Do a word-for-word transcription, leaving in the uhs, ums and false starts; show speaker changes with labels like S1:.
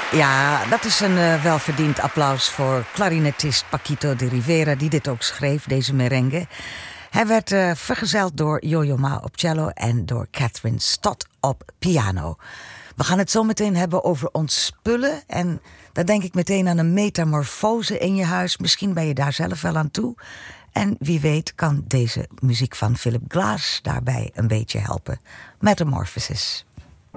S1: Ja, dat is een uh, welverdiend applaus voor clarinetist Paquito de Rivera, die dit ook schreef, deze merengue. Hij werd uh, vergezeld door Yo-Yo Ma op cello en door Catherine Stott op piano. We gaan het zo meteen hebben over ontspullen. En dan denk ik meteen aan een metamorfose in je huis. Misschien ben je daar zelf wel aan toe. En wie weet kan deze muziek van Philip Glass daarbij een beetje helpen. Metamorphosis.